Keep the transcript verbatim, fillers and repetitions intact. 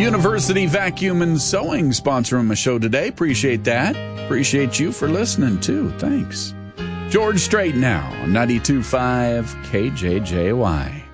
University Vacuum and Sewing sponsoring my show today. Appreciate that. Appreciate you for listening, too. Thanks. George Strait now on ninety-two point five K J J Y.